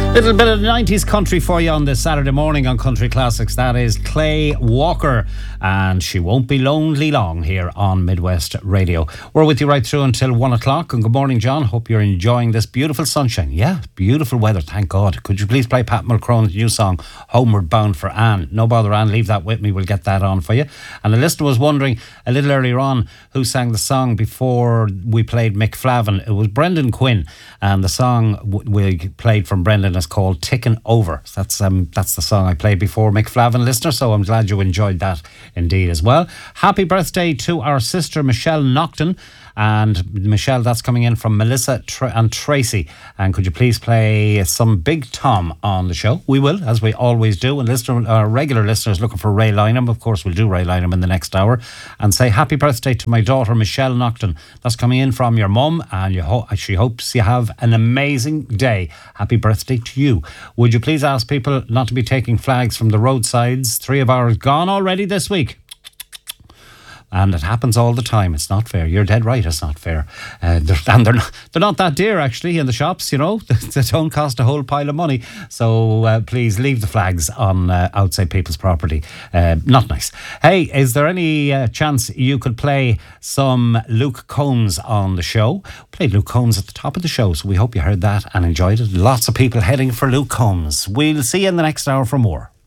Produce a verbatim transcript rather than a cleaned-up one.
Little bit of nineties country for you on this Saturday morning on Country Classics. That is Clay Walker, and She Won't Be Lonely Long here on Midwest Radio. We're with you right through until one o'clock. And good morning, John. Hope you're enjoying this beautiful sunshine. Yeah, beautiful weather, thank God. Could you please play Pat Mulcrone's new song, Homeward Bound for Anne? No bother, Anne, leave that with me. We'll get that on for you. And the listener was wondering a little earlier on who sang the song before we played Mick Flavin. It was Brendan Quinn, and the song we played from Brendan is called Ticking Over. That's um, that's the song I played before, Mick Flavin, listener, so I'm glad you enjoyed that indeed as well. Happy birthday to our sister Michelle Nocton. And Michelle, that's coming in from Melissa Tra- and Tracy. And could you please play some Big Tom on the show? We will, as we always do. And listener, our regular listeners looking for Ray Lynham. Of course, we'll do Ray Lynham in the next hour. And say happy birthday to my daughter, Michelle Nocton. That's coming in from your mum. And you ho- she hopes you have an amazing day. Happy birthday to you. Would you please ask people not to be taking flags from the roadsides? Three of ours gone already this week. And it happens all the time. It's not fair. You're dead right. It's not fair. Uh, they're, and they're not, they're not that dear, actually, in the shops, you know. They don't cost a whole pile of money. So uh, please leave the flags on uh, outside people's property. Uh, not nice. Hey, is there any uh, chance you could play some Luke Combs on the show? Played Luke Combs at the top of the show, so we hope you heard that and enjoyed it. Lots of people heading for Luke Combs. We'll see you in the next hour for more.